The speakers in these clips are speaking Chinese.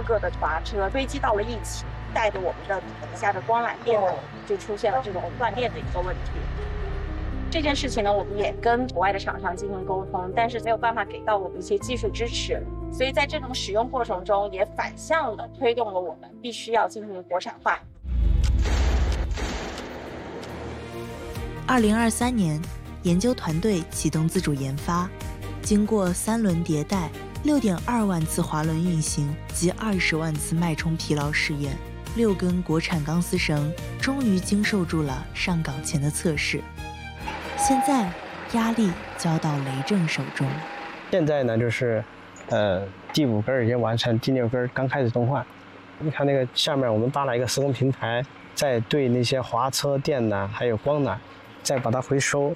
个的滑车堆积到了一起，带着我们的底下的光缆电就出现了这种断电的一个问题。这件事情呢，我们也跟国外的厂商进行沟通，但是没有办法给到我们一些技术支持，所以在这种使用过程中，也反向的推动了我们必须要进行国产化。 2023年，研究团队启动自主研发，经过3轮迭代、6.2万次滑轮运行及20万次脉冲疲劳试验，6根国产钢丝绳终于经受住了上岗前的测试。现在压力交到雷震手中。 现在呢，就是第5根已经完成，第6根刚开始更换。你看那个下面我们搭了一个施工平台，再对那些滑车电缆还有光缆再把它回收。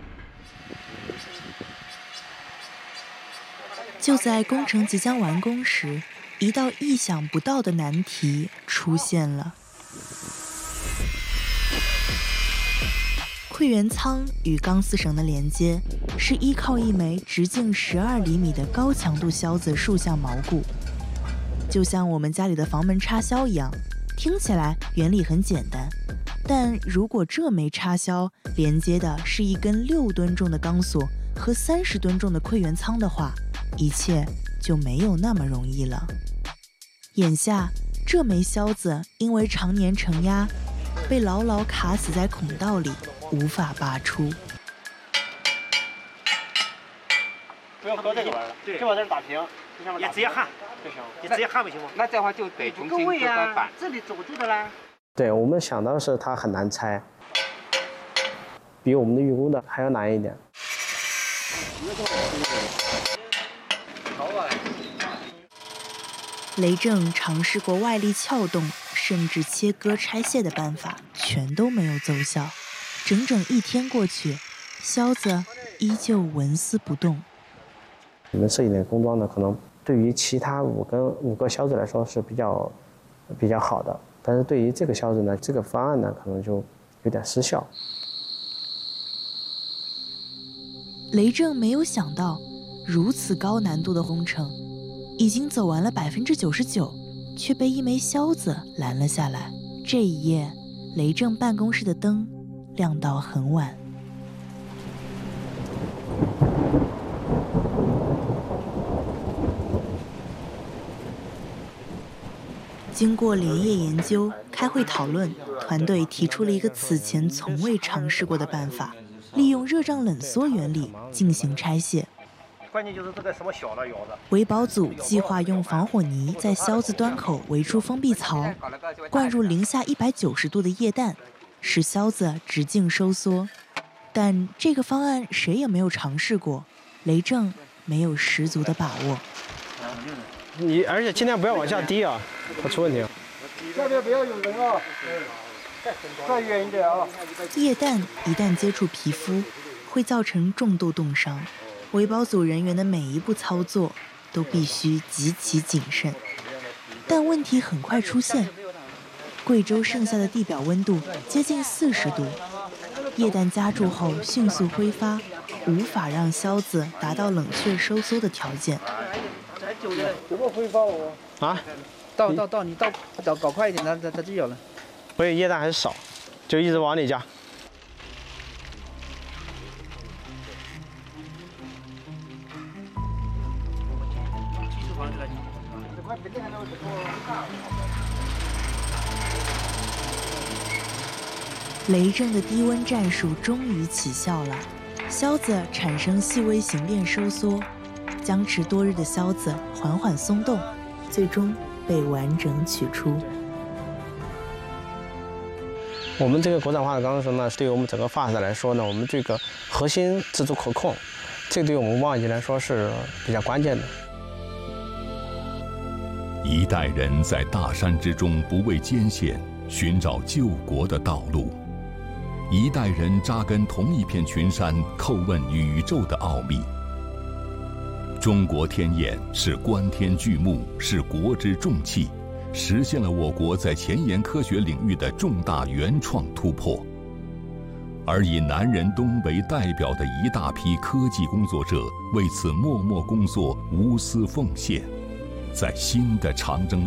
就在工程即将完工时，一道意想不到的难题出现了。馈圆舱与钢丝绳的连接是依靠一枚直径12厘米的高强度销子竖向锚固，就像我们家里的房门插销一样，听起来原理很简单。但如果这枚插销连接的是一根6吨重的钢索和30吨重的馈圆舱的话，一切就没有那么容易了。眼下，这枚销子因为常年承压，被牢牢卡死在孔道里，无法拔出。 不用搁这个玩意儿，就往这儿打平， 也直接焊就行。 你直接焊不行吗？ 那这样的话就得重新搁板， 这里走住的啦。 对，我们想到的是它很难拆，比我们的预估的还要难一点。 雷震尝试过外力撬动，甚至切割拆卸的办法，全都没有奏效。整整1天过去，销子依旧纹丝不动。 你们设计的工装呢，可能对于其他5个销子来说是比较好的，但是对于这个销子呢，这个方案呢，可能就有点失效。 雷震没有想到，如此高难度的工程，已经走完了99%，却被一枚销子拦了下来。这一夜，雷震办公室的灯亮到很晚。经过连夜研究、开会讨论，团队提出了一个此前从未尝试过的办法，利用热胀冷缩原理进行拆卸。 关键就是这个什么小的窑子。 维保组计划用防火泥在销子端口围出封闭槽，灌入零下190度的液氮，使销子直径收缩。但这个方案谁也没有尝试过，雷震没有十足的把握。 而且尽量不要往下滴啊，怕出问题。 下面不要有人啊，再远一点啊。 液氮一旦接触皮肤，会造成重度冻伤。维保组人员的每一步操作都必须极其谨慎。但问题很快出现，贵州盛夏的地表温度接近40度，液氮加注后迅速挥发，无法让销子达到冷却收缩的条件。 怎么挥发我？ 啊？ 到你搞快一点，它就有了。 所以液氮还是少，就一直往里加。 雷震的低温战术终于起效了，销子产生细微形变收缩，僵持多日的销子缓缓松动，最终被完整取出。 我们这个国产化的钢丝呢，对于我们整个发展来说呢，我们这个核心自主可控，这对我们望级来说是比较关键的。 一代人在大山之中不畏艰险，寻找救国的道路；一代人扎根同一片群山，叩问宇宙的奥秘。中国天眼是观天巨目，是国之重器，实现了我国在前沿科学领域的重大原创突破。而以南仁东为代表的一大批科技工作者为此默默工作，无私奉献，在新的长征